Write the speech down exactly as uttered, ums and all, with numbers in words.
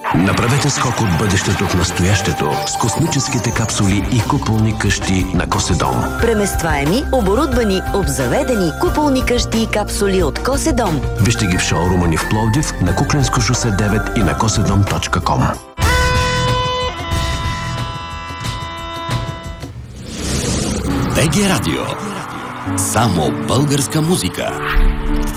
Направете скок от бъдещето в настоящето с космическите капсули и куполни къщи на Коседом. Преместваеми, оборудвани, обзаведени куполни къщи и капсули от Коседом. Вижте ги в шоурума ни в Пловдив, на Кукленско шосе девет и на коседом точка ком. БГ Радио. Само българска музика.